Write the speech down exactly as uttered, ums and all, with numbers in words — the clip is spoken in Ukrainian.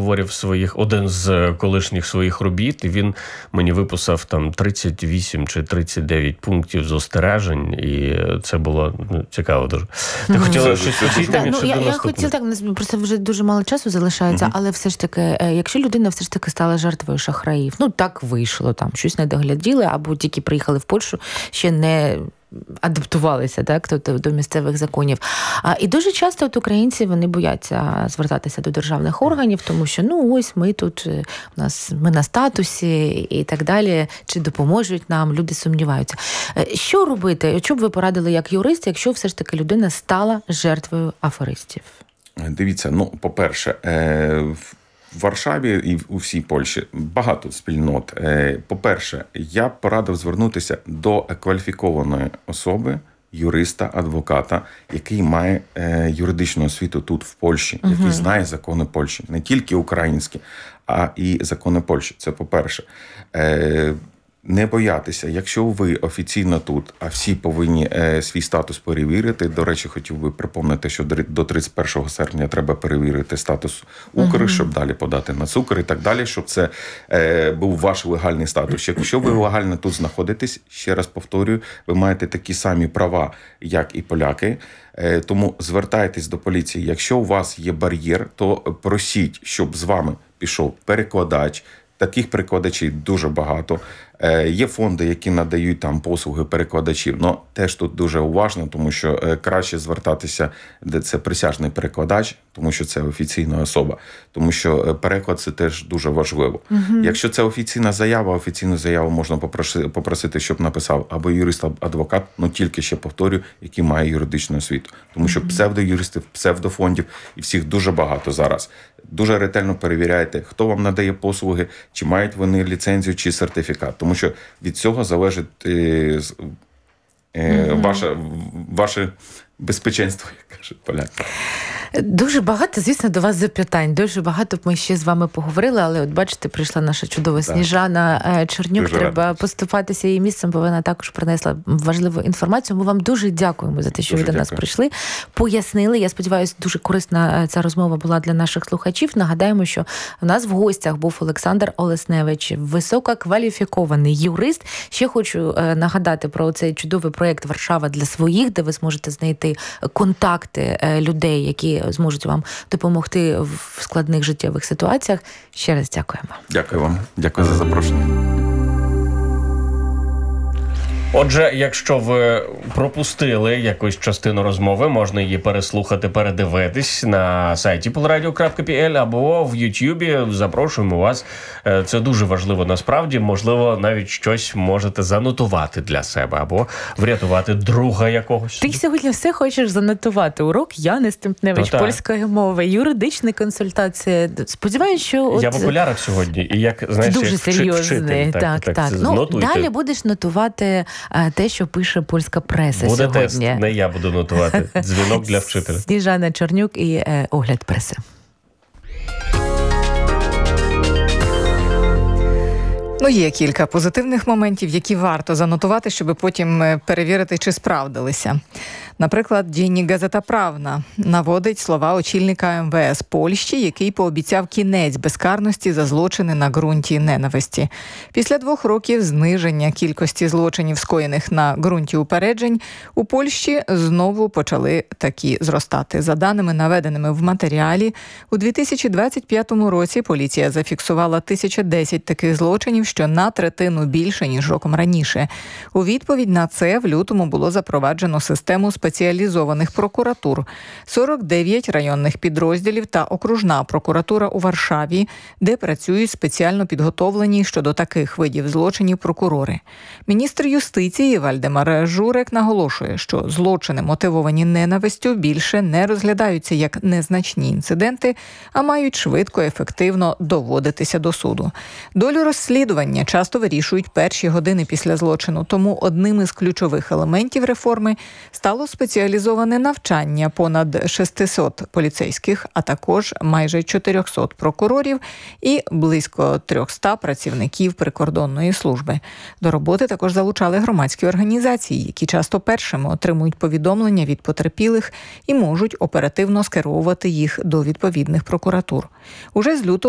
переговорів своїх, один з колишніх своїх робіт, і він мені виписав там тридцять вісім чи тридцять дев'ять пунктів застережень, і це було ну, цікаво дуже. Ти mm-hmm. хотіла щось у цій темі? Ну, я, я хотіла так, просто вже дуже мало часу залишається, mm-hmm. але все ж таки, якщо людина все ж таки стала жертвою шахраїв, ну так вийшло, там щось не догляділи, або тільки приїхали в Польщу, ще не адаптувалися, так, до, до місцевих законів. А, і дуже часто от українці, вони бояться звертатися до державних органів, тому що, ну, ось ми тут, у нас, ми на статусі і так далі, чи допоможуть нам, люди сумніваються. Що робити? Що б ви порадили як юрист, якщо все ж таки людина стала жертвою аферистів? Дивіться, ну, по-перше, е- в Варшаві і у всій Польщі багато спільнот. По-перше, я б порадив звернутися до кваліфікованої особи, юриста, адвоката, який має юридичну освіту тут, в Польщі, uh-huh. який знає закони Польщі. Не тільки українські, а і закони Польщі. Це по-перше. Не боятися, якщо ви офіційно тут, а всі повинні е, свій статус перевірити. До речі, хотів би припомнити, що до тридцять першого серпня треба перевірити статус Укр, uh-huh. щоб далі подати на цукор і так далі, щоб це е, був ваш легальний статус. Якщо ви легально тут знаходитесь, ще раз повторюю, ви маєте такі самі права, як і поляки. Е, тому звертайтесь до поліції. Якщо у вас є бар'єр, то просіть, щоб з вами пішов перекладач. Таких перекладачів дуже багато. Е, є фонди, які надають там послуги перекладачів, але теж тут дуже уважно, тому що е, краще звертатися, де це присяжний перекладач, тому що це офіційна особа, тому що переклад – це теж дуже важливо. Угу. Якщо це офіційна заява, офіційну заяву можна попросити, попросити, щоб написав або юрист-адвокат, ну тільки, ще повторю, який має юридичну освіту. Тому що псевдоюристів, псевдофондів і всіх дуже багато зараз. Дуже ретельно перевіряйте, хто вам надає послуги, чи мають вони ліцензію, чи сертифікат. Тому що від цього залежить е, е, mm-hmm. ваше, ваше безпеченство, як кажуть поляки. Дуже багато, звісно, до вас запитань. Дуже багато б ми ще з вами поговорили, але от бачите, прийшла наша чудова так. Сніжана Чернюк. Дуже Треба радий. поступатися її місцем, бо вона також принесла важливу інформацію. Ми вам дуже дякуємо за те, що дуже ви до нас дякую. прийшли, пояснили. Я сподіваюся, дуже корисна ця розмова була для наших слухачів. Нагадаємо, що у нас в гостях був Олександр Олесневич, висококваліфікований юрист. Ще хочу нагадати про цей чудовий проєкт «Варшава для своїх», де ви зможете знайти контакти людей, які зможуть вам допомогти в складних життєвих ситуаціях. Ще раз дякуємо. Дякую вам. Дякую за запрошення. Отже, якщо ви пропустили якусь частину розмови, можна її переслухати, передивитись на сайті полрадіо крапка пі ел або в Ютубі. Запрошуємо вас. Це дуже важливо насправді. Можливо, навіть щось можете занотувати для себе або врятувати друга якогось. Ти сьогодні все хочеш занотувати. Урок Яни Стемпневич, ну, польської мови, юридичні консультації. Сподіваюсь, що... От... Я в окулярах сьогодні. І як, знаєш, дуже як серйозний. Так, так. так, так. так. Ну, далі будеш нотувати те, що пише польська преса буде сьогодні. Тест, не я буду нотувати. Дзвінок для вчителя. Сніжана Чернюк і е, огляд преси. Ну, є кілька позитивних моментів, які варто занотувати, щоб потім перевірити, чи справдилися. Наприклад, Діні Газета Правна наводить слова очільника ем ве ес Польщі, який пообіцяв кінець безкарності за злочини на ґрунті ненависті. Після двох років зниження кількості злочинів, скоєних на ґрунті упереджень, у Польщі знову почали такі зростати. За даними, наведеними в матеріалі, у дві тисячі двадцять п'ятому році поліція зафіксувала тисяча десять таких злочинів, що на третину більше, ніж роком раніше. У відповідь на це в лютому було запроваджено систему спеціалізованих прокуратур, сорок дев'ять районних підрозділів та окружна прокуратура у Варшаві, де працюють спеціально підготовлені щодо таких видів злочинів прокурори. Міністр юстиції Вальдемар Журек наголошує, що злочини, мотивовані ненавистю, більше не розглядаються як незначні інциденти, а мають швидко, ефективно доводитися до суду. Долю розслідування часто вирішують перші години після злочину, тому одним із ключових елементів реформи стало спеціалізоване навчання понад шістсот поліцейських, а також майже чотириста прокурорів і близько триста працівників прикордонної служби. До роботи також залучали громадські організації, які часто першими отримують повідомлення від потерпілих і можуть оперативно скеровувати їх до відповідних прокуратур. Уже з лютого